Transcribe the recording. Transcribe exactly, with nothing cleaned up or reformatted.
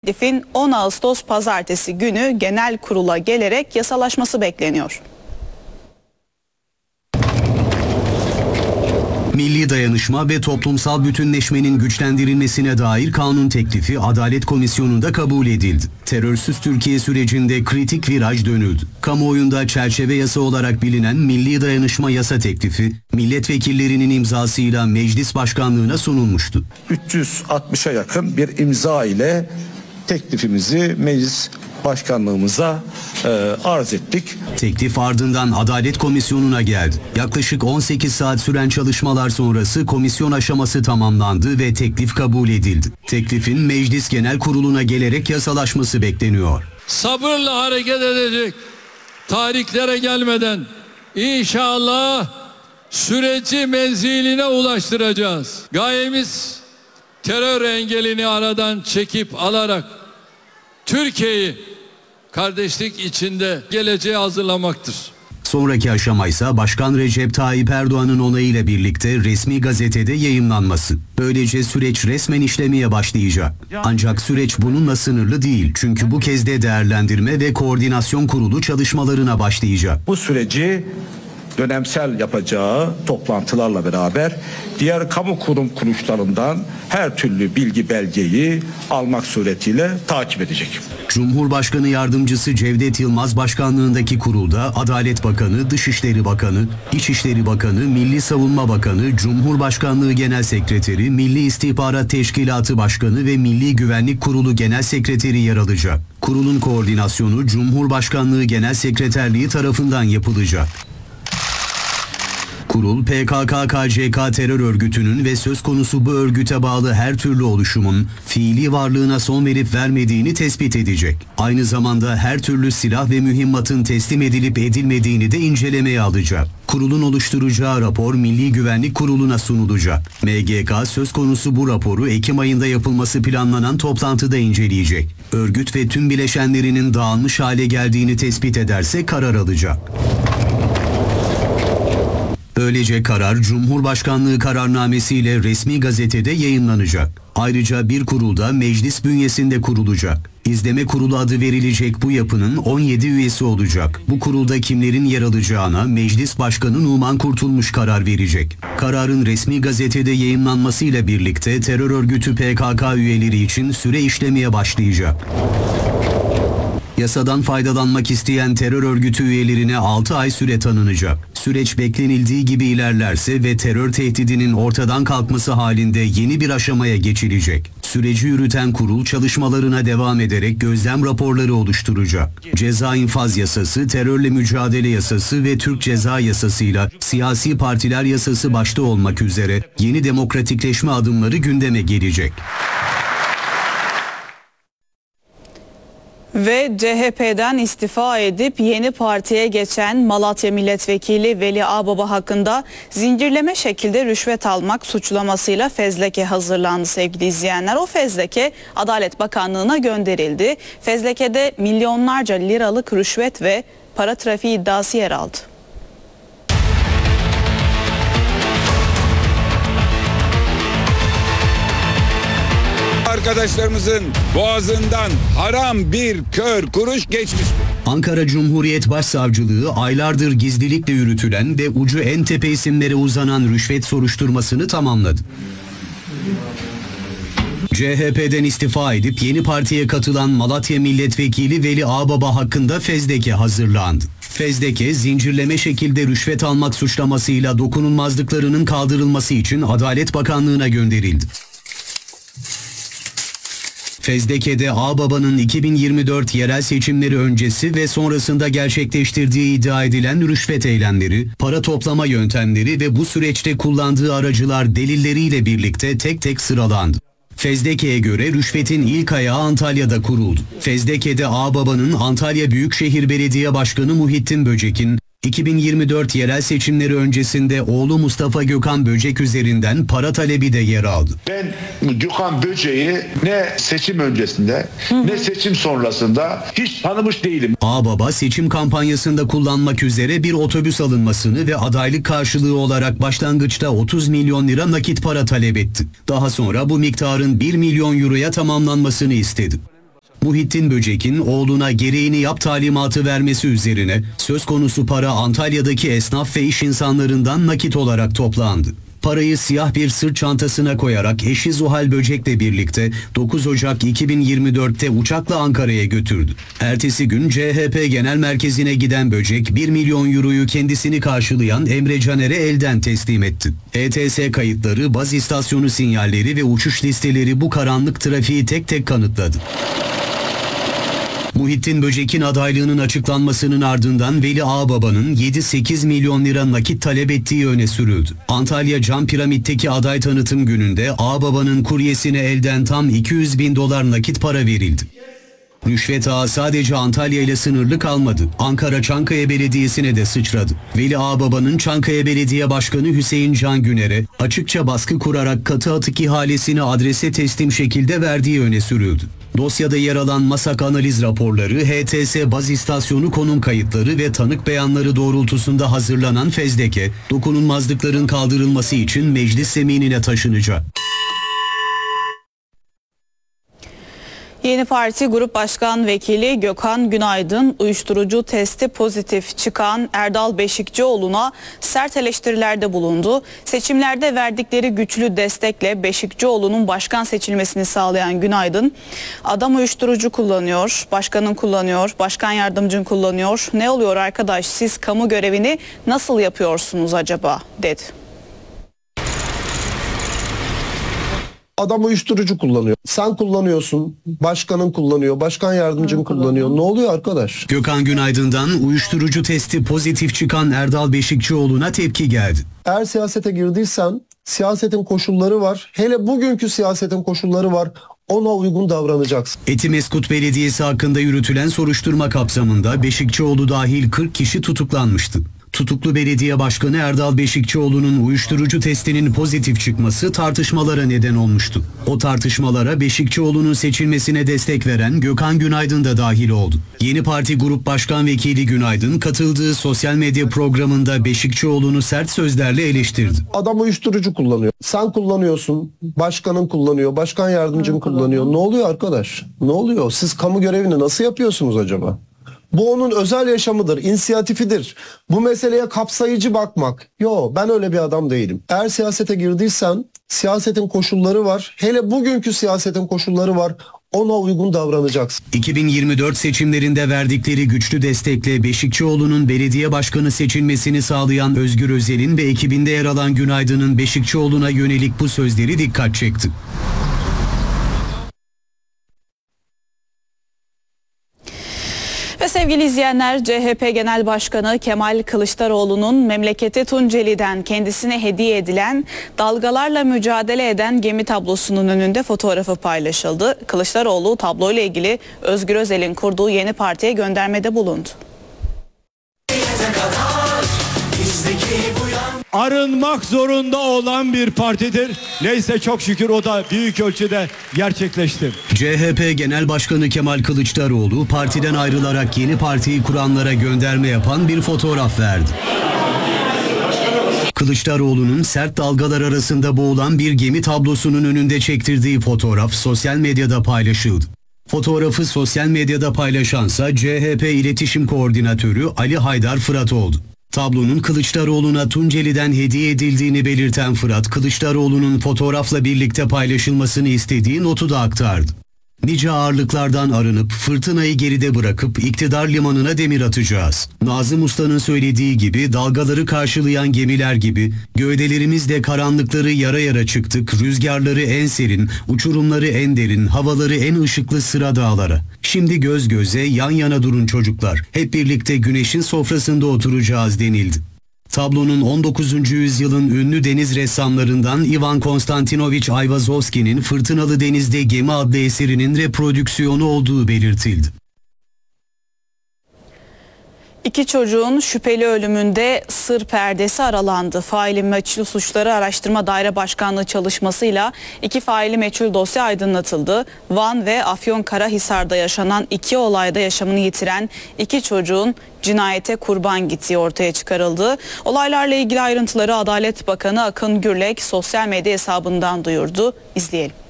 teklifin on Ağustos Pazartesi günü genel kurula gelerek yasalaşması bekleniyor. Milli dayanışma ve toplumsal bütünleşmenin güçlendirilmesine dair kanun teklifi Adalet Komisyonu'nda kabul edildi. Terörsüz Türkiye sürecinde kritik viraj dönüldü. Kamuoyunda çerçeve yasa olarak bilinen Milli Dayanışma Yasa teklifi, milletvekillerinin imzasıyla meclis başkanlığına sunulmuştu. üç yüz altmışa yakın bir imza ile teklifimizi meclis başkanlığımıza e, arz ettik. Teklif ardından Adalet Komisyonu'na geldi. Yaklaşık on sekiz saat süren çalışmalar sonrası komisyon aşaması tamamlandı ve teklif kabul edildi. Teklifin Meclis Genel Kurulu'na gelerek yasalaşması bekleniyor. Sabırla hareket edecek, tarihlere gelmeden inşallah süreci menziline ulaştıracağız. Gayemiz terör engelini aradan çekip alarak Türkiye'yi kardeşlik içinde geleceğe hazırlamaktır. Sonraki aşama ise Başkan Recep Tayyip Erdoğan'ın onayıyla birlikte resmi gazetede yayımlanması. Böylece süreç resmen işlemeye başlayacak. Ancak süreç bununla sınırlı değil. Çünkü bu kez de değerlendirme ve koordinasyon kurulu çalışmalarına başlayacak. Bu süreci dönemsel yapacağı toplantılarla beraber diğer kamu kurum kuruluşlarından her türlü bilgi belgeyi almak suretiyle takip edecek. Cumhurbaşkanı Yardımcısı Cevdet Yılmaz başkanlığındaki kurulda Adalet Bakanı, Dışişleri Bakanı, İçişleri Bakanı, Milli Savunma Bakanı, Cumhurbaşkanlığı Genel Sekreteri, Milli İstihbarat Teşkilatı Başkanı ve Milli Güvenlik Kurulu Genel Sekreteri yer alacak. Kurulun koordinasyonu Cumhurbaşkanlığı Genel Sekreterliği tarafından yapılacak. Kurul, P K K K C K terör örgütünün ve söz konusu bu örgüte bağlı her türlü oluşumun fiili varlığına son verip vermediğini tespit edecek. Aynı zamanda her türlü silah ve mühimmatın teslim edilip edilmediğini de incelemeye alacak. Kurulun oluşturacağı rapor Milli Güvenlik Kurulu'na sunulacak. M G K söz konusu bu raporu Ekim ayında yapılması planlanan toplantıda inceleyecek. Örgüt ve tüm bileşenlerinin dağılmış hale geldiğini tespit ederse karar alacak. Böylece karar Cumhurbaşkanlığı kararnamesiyle resmi gazetede yayınlanacak. Ayrıca bir kurulda meclis bünyesinde kurulacak. İzleme Kurulu adı verilecek bu yapının on yedi üyesi olacak. Bu kurulda kimlerin yer alacağına Meclis Başkanı Numan Kurtulmuş karar verecek. Kararın resmi gazetede yayınlanmasıyla birlikte terör örgütü P K K üyeleri için süre işlemeye başlayacak. Yasadan faydalanmak isteyen terör örgütü üyelerine altı ay süre tanınacak. Süreç beklenildiği gibi ilerlerse ve terör tehdidinin ortadan kalkması halinde yeni bir aşamaya geçilecek. Süreci yürüten kurul çalışmalarına devam ederek gözlem raporları oluşturacak. Ceza infaz yasası, terörle mücadele yasası ve Türk Ceza Yasası'yla siyasi partiler yasası başta olmak üzere yeni demokratikleşme adımları gündeme gelecek. Ve C H P'den istifa edip yeni partiye geçen Malatya Milletvekili Veli Ağbaba hakkında zincirleme şekilde rüşvet almak suçlamasıyla fezleke hazırlandı sevgili izleyenler. O fezleke Adalet Bakanlığı'na gönderildi. Fezlekede milyonlarca liralık rüşvet ve para trafiği iddiası yer aldı. Arkadaşlarımızın boğazından haram bir kör kuruş geçmiş. Ankara Cumhuriyet Başsavcılığı aylardır gizlilikle yürütülen ve ucu en tepe isimlere uzanan rüşvet soruşturmasını tamamladı. C H P'den istifa edip yeni partiye katılan Malatya Milletvekili Veli Ağbaba hakkında fezleke hazırlandı. Fezleke, zincirleme şekilde rüşvet almak suçlamasıyla dokunulmazlıklarının kaldırılması için Adalet Bakanlığı'na gönderildi. Fezleke'de Ağbaba'nın iki bin yirmi dört yerel seçimleri öncesi ve sonrasında gerçekleştirdiği iddia edilen rüşvet eylemleri, para toplama yöntemleri ve bu süreçte kullandığı aracılar delilleriyle birlikte tek tek sıralandı. Fezleke'ye göre rüşvetin ilk ayağı Antalya'da kuruldu. Fezleke'de Ağbaba'nın Antalya Büyükşehir Belediye Başkanı Muhittin Böcek'in iki bin yirmi dört yerel seçimleri öncesinde oğlu Mustafa Gökhan Böcek üzerinden para talebi de yer aldı. Ben Gökhan Böcek'i ne seçim öncesinde ne seçim sonrasında hiç tanımış değilim. Ağbaba seçim kampanyasında kullanmak üzere bir otobüs alınmasını ve adaylık karşılığı olarak başlangıçta otuz milyon lira nakit para talep etti. Daha sonra bu miktarın bir milyon euroya tamamlanmasını istedi. Muhittin Böcek'in oğluna gereğini yap talimatı vermesi üzerine söz konusu para Antalya'daki esnaf ve iş insanlarından nakit olarak toplandı. Parayı siyah bir sırt çantasına koyarak eşi Zuhal Böcek'le birlikte dokuz Ocak iki bin yirmi dört'te uçakla Ankara'ya götürdü. Ertesi gün C H P Genel Merkezi'ne giden Böcek bir milyon euroyu kendisini karşılayan Emre Caner'e elden teslim etti. E T S kayıtları, baz istasyonu sinyalleri ve uçuş listeleri bu karanlık trafiği tek tek kanıtladı. Muhittin Böcek'in adaylığının açıklanmasının ardından Veli Ağbaba'nın yedi sekiz milyon lira nakit talep ettiği öne sürüldü. Antalya Cam Piramit'teki aday tanıtım gününde Ağbaba'nın kuryesine elden tam iki yüz bin dolar nakit para verildi. Rüşvet ağı sadece Antalya ile sınırlı kalmadı. Ankara Çankaya Belediyesi'ne de sıçradı. Veli Ağbaba'nın Çankaya Belediye Başkanı Hüseyin Can Güner'e açıkça baskı kurarak katı atık ihalesini adrese teslim şekilde verdiği öne sürüldü. Dosyada yer alan MASAK analiz raporları, H T S baz istasyonu konum kayıtları ve tanık beyanları doğrultusunda hazırlanan fezleke, dokunulmazlıkların kaldırılması için meclis zeminine taşınacak. Yeni Parti Grup Başkan Vekili Gökhan Günaydın, uyuşturucu testi pozitif çıkan Erdal Beşikçioğlu'na sert eleştirilerde bulundu. Seçimlerde verdikleri güçlü destekle Beşikçioğlu'nun başkan seçilmesini sağlayan Günaydın, "Adam uyuşturucu kullanıyor, başkanın kullanıyor, başkan yardımcın kullanıyor. Ne oluyor arkadaş, siz kamu görevini nasıl yapıyorsunuz acaba?" dedi. Adam uyuşturucu kullanıyor. Sen kullanıyorsun, başkanın kullanıyor, başkan yardımcın kullanıyor. Ne oluyor arkadaş? Gökhan Günaydın'dan uyuşturucu testi pozitif çıkan Erdal Beşikçioğlu'na tepki geldi. Eğer siyasete girdiysen siyasetin koşulları var. Hele bugünkü siyasetin koşulları var. Ona uygun davranacaksın. Etimeskut Belediyesi hakkında yürütülen soruşturma kapsamında Beşikçioğlu dahil kırk kişi tutuklanmıştı. Tutuklu belediye başkanı Erdal Beşikçioğlu'nun uyuşturucu testinin pozitif çıkması tartışmalara neden olmuştu. O tartışmalara Beşikçioğlu'nun seçilmesine destek veren Gökhan Günaydın da dahil oldu. Yeni Parti Grup Başkan Vekili Günaydın katıldığı sosyal medya programında Beşikçioğlu'nu sert sözlerle eleştirdi. Adam uyuşturucu kullanıyor. Sen kullanıyorsun, başkanın kullanıyor, başkan yardımcın kullanıyor. Ne oluyor arkadaş? Ne oluyor? Siz kamu görevini nasıl yapıyorsunuz acaba? Bu onun özel yaşamıdır, inisiyatifidir. Bu meseleye kapsayıcı bakmak. Yo, ben öyle bir adam değilim. Eğer siyasete girdiysen siyasetin koşulları var. Hele bugünkü siyasetin koşulları var. Ona uygun davranacaksın. iki bin yirmi dört seçimlerinde verdikleri güçlü destekle Beşikçioğlu'nun belediye başkanı seçilmesini sağlayan Özgür Özel'in ve ekibinde yer alan Günaydın'ın Beşikçioğlu'na yönelik bu sözleri dikkat çekti. Ve sevgili izleyenler, C H P Genel Başkanı Kemal Kılıçdaroğlu'nun memleketi Tunceli'den kendisine hediye edilen dalgalarla mücadele eden gemi tablosunun önünde fotoğrafı paylaşıldı. Kılıçdaroğlu tabloyla ilgili Özgür Özel'in kurduğu Yeni Parti'ye göndermede bulundu. Arınmak zorunda olan bir partidir. Neyse çok şükür o da büyük ölçüde gerçekleşti. C H P Genel Başkanı Kemal Kılıçdaroğlu partiden ayrılarak Yeni Parti'yi kuranlara gönderme yapan bir fotoğraf verdi. Kılıçdaroğlu'nun sert dalgalar arasında boğulan bir gemi tablosunun önünde çektirdiği fotoğraf sosyal medyada paylaşıldı. Fotoğrafı sosyal medyada paylaşansa C H P İletişim Koordinatörü Ali Haydar Fırat oldu. Tablonun Kılıçdaroğlu'na Tunceli'den hediye edildiğini belirten Fırat, Kılıçdaroğlu'nun fotoğrafla birlikte paylaşılmasını istediği notu da aktardı. Nice ağırlıklardan arınıp fırtınayı geride bırakıp iktidar limanına demir atacağız. Nazım Usta'nın söylediği gibi dalgaları karşılayan gemiler gibi gövdelerimizle karanlıkları yara yara çıktık, rüzgarları en serin, uçurumları en derin, havaları en ışıklı sıra dağlara. Şimdi göz göze yan yana durun çocuklar, hep birlikte güneşin sofrasında oturacağız denildi. Tablonun on dokuzuncu yüzyılın ünlü deniz ressamlarından Ivan Konstantinoviç Ayvazovski'nin Fırtınalı Deniz'de Gemi adlı eserinin reprodüksiyonu olduğu belirtildi. İki çocuğun şüpheli ölümünde sır perdesi aralandı. Faili meçhul suçları araştırma daire başkanlığı çalışmasıyla iki faili meçhul dosya aydınlatıldı. Van ve Afyonkarahisar'da yaşanan iki olayda yaşamını yitiren iki çocuğun cinayete kurban gittiği ortaya çıkarıldı. Olaylarla ilgili ayrıntıları Adalet Bakanı Akın Gürlek sosyal medya hesabından duyurdu. İzleyelim.